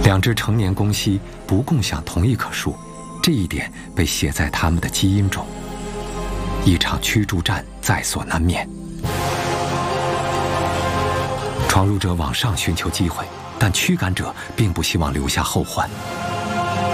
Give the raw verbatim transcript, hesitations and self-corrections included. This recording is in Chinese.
两只成年公蜥不共享同一棵树，这一点被写在它们的基因中。一场驱逐战在所难免。闯入者往上寻求机会，但驱赶者并不希望留下后患。